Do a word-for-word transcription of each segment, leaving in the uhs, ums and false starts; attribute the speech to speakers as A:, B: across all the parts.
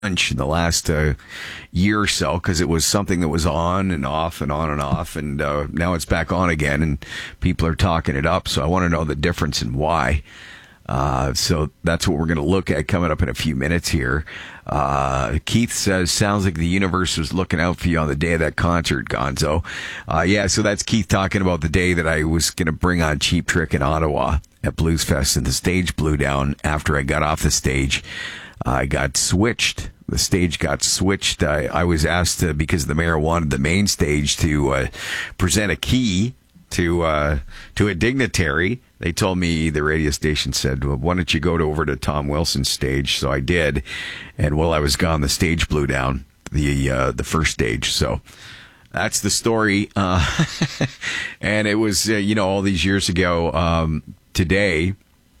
A: in the last uh, year or so because it was something that was on and off and on and off, and uh, now it's back on again, and people are talking it up. So I want to know the difference and why. Uh, so that's what we're going to look at coming up in a few minutes here. Uh, Keith says, sounds like the universe was looking out for you on the day of that concert, Gonzo. Uh, yeah, so that's Keith talking about the day that I was going to bring on Cheap Trick in Ottawa at Blues Fest, and the stage blew down after I got off the stage. I got switched. The stage got switched. I, I was asked to, because the mayor wanted the main stage to uh, present a key to uh, to a dignitary. They told me, the radio station said, well, why don't you go to, over to Tom Wilson's stage? So I did. And while I was gone, the stage blew down, the uh, the first stage. So that's the story. Uh, and it was, uh, you know, all these years ago um, today,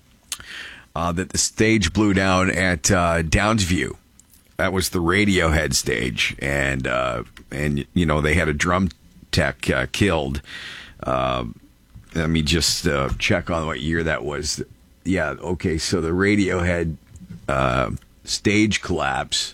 A: Uh, that the stage blew down at uh, Downsview. That was the Radiohead stage, and uh, and you know they had a drum tech uh, killed. Uh, let me just uh, check on what year that was. Yeah, okay. So the Radiohead uh, stage collapse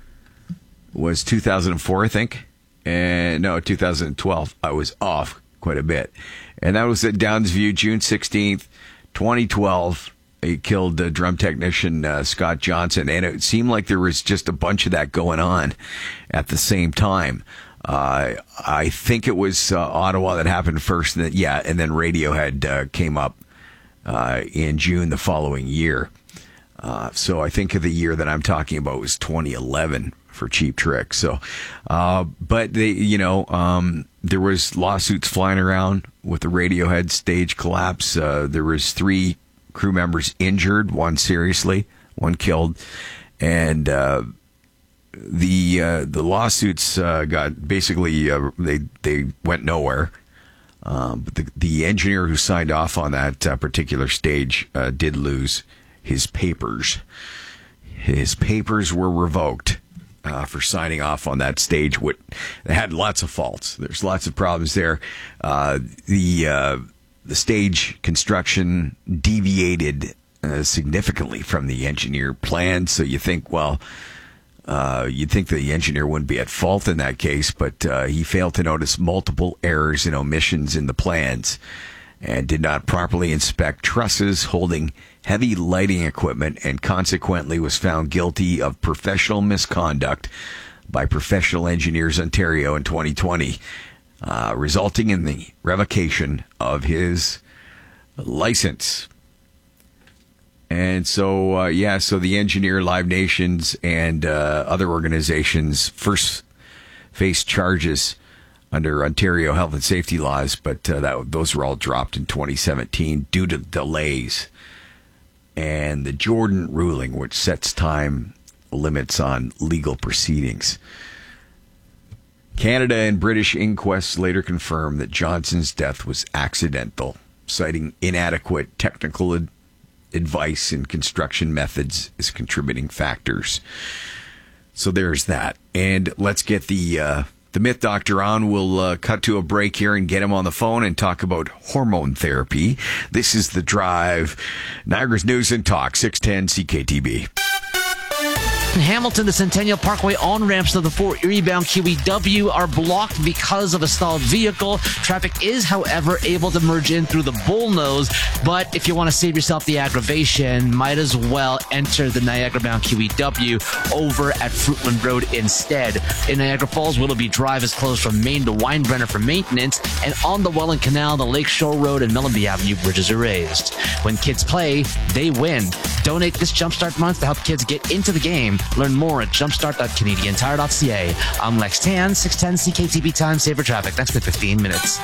A: was two thousand four, I think, and no, two thousand twelve. I was off quite a bit, and that was at Downsview, June sixteenth, twenty twelve. He killed uh, drum technician uh, Scott Johnson, and it seemed like there was just a bunch of that going on at the same time. Uh, I think it was uh, Ottawa that happened first, and then, yeah, and then Radiohead uh, came up uh, in June the following year. Uh, so I think of the year that I'm talking about was twenty eleven for Cheap Trick. So, uh, but they, you know, um, there was lawsuits flying around with the Radiohead stage collapse. Uh, there was three crew members injured, one seriously, one killed, and uh, the uh, the lawsuits uh, got basically uh, they they went nowhere. Um, but the the engineer who signed off on that uh, particular stage uh, did lose his papers. His papers were revoked uh, for signing off on that stage. What it had lots of faults. There's lots of problems there. Uh, the uh, The stage construction deviated uh, significantly from the engineer plan. So you think, well, uh, you'd think the engineer wouldn't be at fault in that case, but uh, he failed to notice multiple errors and omissions in the plans and did not properly inspect trusses holding heavy lighting equipment, and consequently was found guilty of professional misconduct by Professional Engineers Ontario in twenty twenty. Uh, resulting in the revocation of his license. And so, uh, yeah, so the engineer, Live Nations, and uh, other organizations first faced charges under Ontario health and safety laws, but uh, that those were all dropped in twenty seventeen due to delays. And the Jordan ruling, which sets time limits on legal proceedings. Canada and British inquests later confirmed that Johnson's death was accidental, citing inadequate technical ad- advice and construction methods as contributing factors. So there's that. And let's get the uh, the Myth Doctor on. We'll uh, cut to a break here and get him on the phone and talk about hormone therapy. This is The Drive, Niagara's News and Talk, six ten C K T B.
B: In Hamilton, the Centennial Parkway on-ramps to the Fort Erie-bound Q E W are blocked because of a stalled vehicle. Traffic is, however, able to merge in through the Bullnose, but if you want to save yourself the aggravation, might as well enter the Niagara-bound Q E W over at Fruitland Road instead. In Niagara Falls, Willoughby Drive is closed from Main to Winebrenner for maintenance, and on the Welland Canal, the Lakeshore Road and Mellenby Avenue bridges are raised. When kids play, they win. Donate this Jumpstart month to help kids get into the game. Learn more at jumpstart dot canadian tire dot c a. I'm Lex Tan, six ten C K T B Time Saver Traffic. That's for fifteen minutes.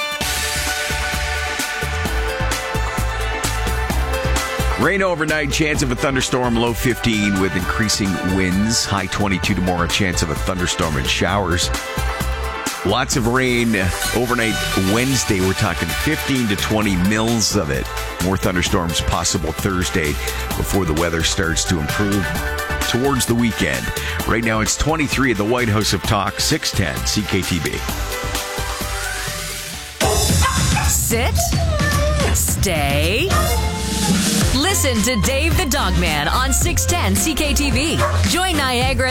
A: Rain overnight, chance of a thunderstorm, low fifteen with increasing winds. High twenty-two tomorrow, chance of a thunderstorm and showers. Lots of rain overnight Wednesday. We're talking fifteen to twenty mils of it. More thunderstorms possible Thursday before the weather starts to improve towards the weekend. Right now it's twenty-three at the White House of Talk, six ten C K T B.
C: Sit. Stay. Listen. Listen to Dave the Dog Man on six ten C K T V. Join Niagara